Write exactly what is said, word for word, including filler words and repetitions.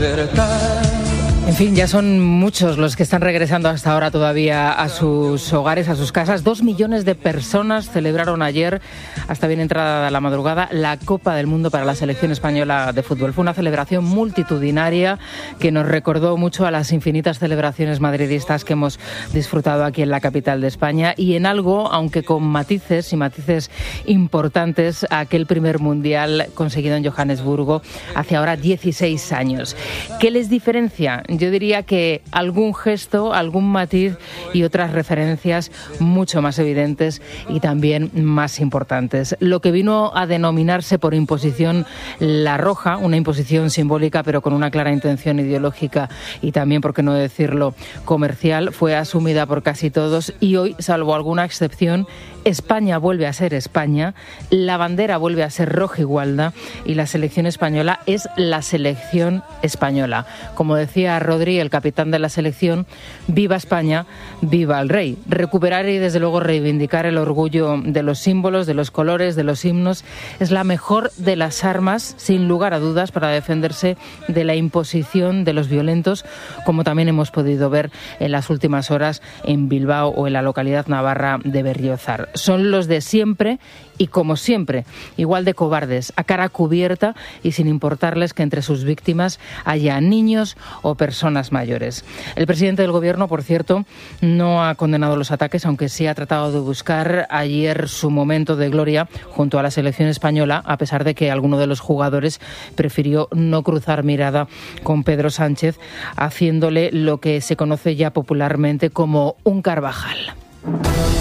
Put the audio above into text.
En fin, ya son muchos los que están regresando hasta ahora todavía a sus hogares, a sus casas. Dos millones de personas celebraron ayer, hasta bien entrada la madrugada, la Copa del Mundo para la selección española de fútbol. Fue una celebración multitudinaria que nos recordó mucho a las infinitas celebraciones madridistas que hemos disfrutado aquí en la capital de España y en algo, aunque con matices y matices importantes, a aquel primer mundial conseguido en Johannesburgo hace ahora dieciséis años. ¿Qué les diferencia? Yo diría que algún gesto, algún matiz y otras referencias mucho más evidentes y también más importantes. Lo que vino a denominarse por imposición la roja, una imposición simbólica pero con una clara intención ideológica y también, por qué no decirlo, comercial, fue asumida por casi todos y hoy, salvo alguna excepción, España vuelve a ser España, la bandera vuelve a ser roja y gualda y la selección española es la selección española. Como decía Rodri, el capitán de la selección, viva España, viva el rey. Recuperar y desde luego reivindicar el orgullo de los símbolos, de los colores, de los himnos, es la mejor de las armas, sin lugar a dudas, para defenderse de la imposición de los violentos, como también hemos podido ver en las últimas horas en Bilbao o en la localidad navarra de Berriozar. Son los de siempre y, como siempre, igual de cobardes, a cara cubierta y sin importarles que entre sus víctimas haya niños o personas mayores. El presidente del Gobierno, por cierto, no ha condenado los ataques, aunque sí ha tratado de buscar ayer su momento de gloria junto a la selección española, a pesar de que alguno de los jugadores prefirió no cruzar mirada con Pedro Sánchez, haciéndole lo que se conoce ya popularmente como un Carvajal.